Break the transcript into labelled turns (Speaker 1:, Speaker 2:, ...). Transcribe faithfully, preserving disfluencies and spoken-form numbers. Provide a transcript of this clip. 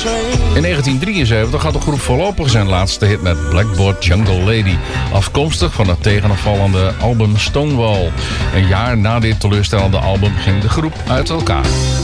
Speaker 1: In negentien drieënzeventig had de groep voorlopig zijn laatste hit met Blackboard Jungle Lady, afkomstig van het tegenvallende album Stonewall. Een jaar na dit teleurstellende album ging de groep uit elkaar.